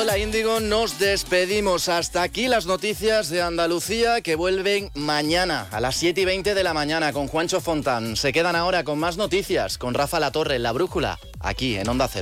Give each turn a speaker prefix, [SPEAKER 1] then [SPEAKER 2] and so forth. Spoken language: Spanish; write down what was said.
[SPEAKER 1] Hola Índigo, nos despedimos. Hasta aquí las noticias de Andalucía que vuelven mañana a las 7:20 de la mañana con Juancho Fontán. Se quedan ahora con más noticias con Rafa Latorre en La Brújula, aquí en Onda Cero.